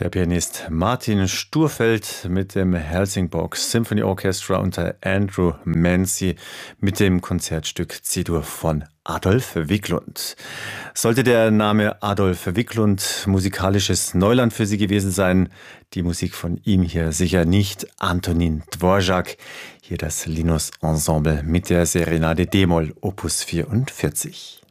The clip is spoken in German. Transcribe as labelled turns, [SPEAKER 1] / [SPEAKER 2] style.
[SPEAKER 1] Der Pianist Martin Sturfeld mit dem Helsingborg Symphony Orchestra unter Andrew Mancy mit dem Konzertstück C-Dur von Adolf Wiklund. Sollte der Name Adolf Wiklund musikalisches Neuland für Sie gewesen sein, die Musik von ihm hier sicher nicht. Antonin Dvorak, hier das Linus Ensemble mit der Serenade d-Moll Opus 44.